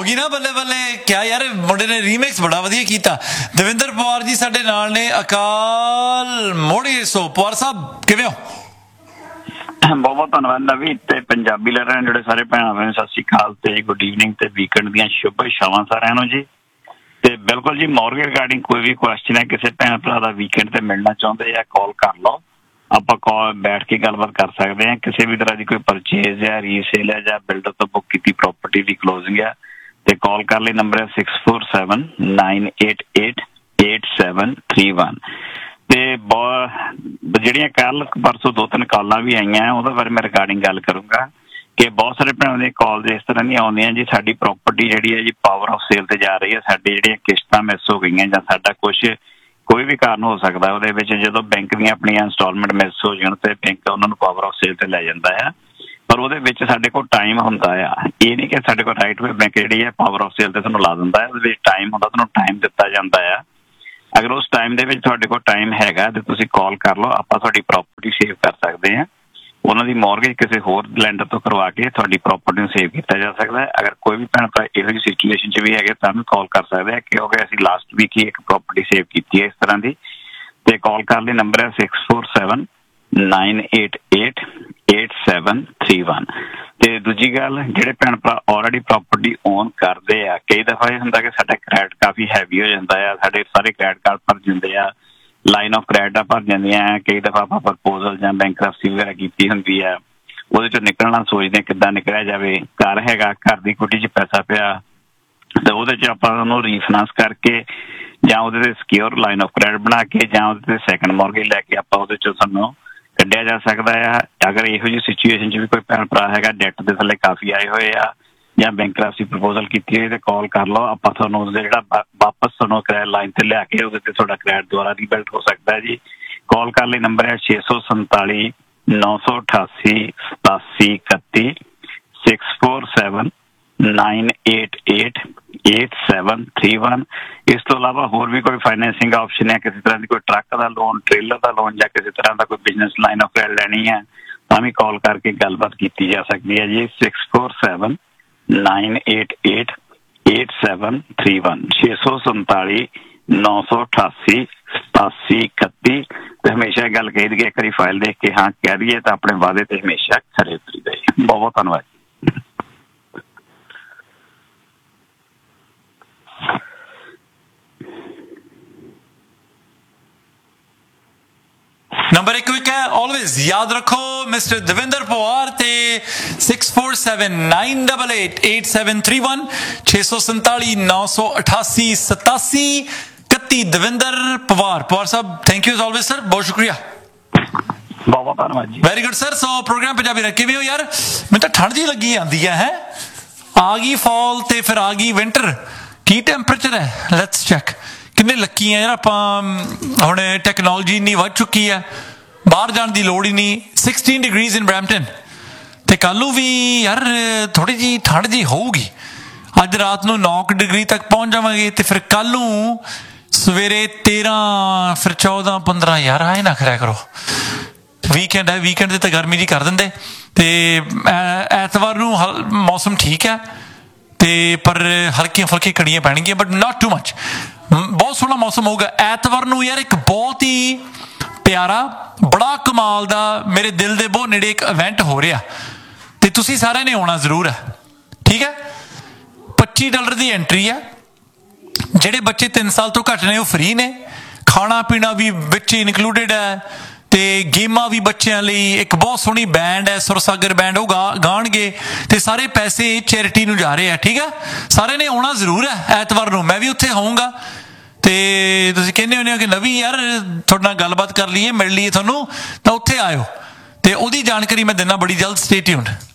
गई ना बल्ले बल्ले। क्या यार मुंडे ने रीमिक्स बड़ा वधिया कीता। दविंदर पवार जी साडे नाल ने अकाल मोड़ी सो पवार साहब किवें हो? बहुत बहुत धन्यवाद नवी ते पंजाबी लहरां जिहड़े सारे भैणां भैणां सत श्री अकाल ते गुड ईवनिंग ते वीकेंड दीयां शुभ इच्छावां सारिआं नूं जी। ते बिल्कुल जी मॉर्गेज रिगार्डिंग कोई भी क्वेश्चन है किसी भैन भरा दा वीकेंड ते मिलना चाहुंदे आ कॉल कर लो, ਆਪਾਂ कॉल बैठ के गलबात कर सकते हैं। किसी भी तरह की कोई परचेज है रीसेल है या बिल्डर तो बुक की प्रॉपर्टी की क्लोजिंग है तो कॉल कर ले। नंबर है 6479888731 ते ਜਿਹੜੀਆਂ ਕੱਲ परसों 2-3 ਕਾਲਾਂ भी ਆਈਆਂ ਉਹਦੇ ਬਾਰੇ मैं रिगार्डिंग गल करूंगा कि बहुत सारे भैनों दी कॉल इस तरह दी आउंदियां जी साडी प्रॉपर्टी जिहड़ी है जी पावर ऑफ सेल ते जा रही है, साडी ਜਿਹੜੀਆਂ किश्तां मिस हो गई ਜਾਂ ਸਾਡਾ कुछ कोई भी कारण हो सकता है जो बैंक दी अपनी इंस्टॉलमेंट मिस हो जान तो बैंक उन्होंने पावर ऑफ सेल लै जाता है। पर वो साढ़े को टाइम होंदा है, ये नहीं कि साढ़े को राइट वे बैंक जी है पावर ऑफ सेल तुहानूं ला दिंदा है, वो टाइम होंदा तुहानूं टाइम दिता जाता है। अगर उस टाइम दे विच तुहाडे कोल टाइम हैगा तो तुसीं कॉल कर लो, आपां तुहाडी प्रॉपर्टी सेव कर सकते हैं। उन्हों की मॉर्गेज किसी होर लैंडर तो करवा के तुहाडी प्रॉपर्टी सेव किया जा सकता है। अगर कोई भी भैन भरा इहो जी सिचुएशन च भी है तो भी कॉल कर सकते हैं क्योंकि असीं लास्ट वीक ही एक प्रॉपर्टी सेव की है इस तरह की। तो कॉल कर ले। नंबर है 6479888731। तो दूजी गल जिहड़े भैन भरा ऑलरेडी प्रॉपर्टी ओन करते हैं, कई दफा यह होंदा कि साडा क्रेडिट काफ़ी हैवी हो जाता है, साडे सारे क्रेडिट कार्ड भर जाते हैं, लाइन ऑफ क्रेडिट भर जांदियां। कई दफा आप प्रपोजल या बैंकरप्सी वगैरह की होंगी है, वो निकलना सोचते किद्दां निकलिया जाए। घर हैगा, घर की कुटी च पैसा पिया तो वो आप रीफाइनेंस करके या सिक्योर लाइन ऑफ क्रेडिट बना के या सैकेंड मॉर्गेज लैके आप सानू कढ़िया जा सकता है। अगर इहो जी सिचुएशन भी कोई भैन भरा है डेट के थले काफ़ी आए हुए आ या बैंकरप्सी प्रपोजल की तो कॉल कर लो, आप वापस क्रेडिट लाइन से लिया के क्रेडिट दोबारा रीबिल्ड हो सकता है जी। कॉल कर ले। नंबर है 647-988-8731 6479888731। इस तो अलावा होर भी कोई फाइनेंसिंग ऑप्शन है, किसी तरह की कोई ट्रक का लोन, ट्रेलर का लोन या किसी तरह का कोई बिजनेस लाइन ऑफ क्रेडिट लैनी है तो भी कॉल करके गलबात की जा सकती है जी। 6479888731 647-988-8731। तो हमेशा गल कही दी एक बार फाइल देख के हाँ कह रही है तो अपने वादे तो हमेशा खरे उतरी दे। बहुत बहुत धन्यवाद। नंबर एक क्विक है ऑलवेज याद रखो मिस्टर दविंदर पवार ते 6479888731 647-988-8731। दविंदर पवार साहब thank you as always sir, बहुत शुक्रिया। बहुत बहुत धन्यवाद जी। Very good sir. सो प्रोग्राम पंजाबी रखे भी हो यार, मैं तो ठंड जी लगी आती है आ गई फॉल ते फिर आ गई विंटर, की टैंपरेचर है लैट्स चैक। किन्ने लक्की है यार आपां हुण टैक्नोलॉजी इन्नी वध चुकी है, बाहर जाने की लोड़ ही नहीं। 16 डिग्रीज इन ब्रैम्पटन ते कल भी यार थोड़ी जी ठंड जी होगी। अज रात को 9 डिग्री तक पहुंच जावांगे तो फिर कल सवेरे 13 फिर 14-15 यार आए ना खरा करो। वीकेंड है, वीकेंड तो गर्मी जी कर देंगे तो ऐतवार नूं मौसम ठीक है ते पर हल्कियां फुल्कियां कड़ियां पैणगियां बट नॉट टू मच। बहुत सोहना मौसम होगा ऐतवार नूं यार। एक बहुत ही प्यारा बड़ा कमाल दा मेरे दिल दे बहुत नेड़े एक इवेंट हो रहा ते तुसी सारे ने आना जरूर है, ठीक है। $25 की एंट्री है, जेडे बच्चे 3 साल तो घट ने वो फ्री ने, खाना पीना भी बिच इनकलूडिड है ते गेमां भी बच्चों लई। एक बहुत सोहनी बैंड है सुरसागर बैंड, वो गाणगे ते सारे पैसे चैरिटी नूं जा रहे हैं, ठीक है। सारे ने आना जरूर है ऐतवार नूं, मैं भी उत्थे होऊंगा ते तुसीं कहंदे होने कि नवी यार तुहाडे नाल गलबात कर लईए मिल लईए तुहानूं, तां उत्थे आयो ते ओहदी जानकारी मैं दिना बड़ी जल्द। Stay tuned.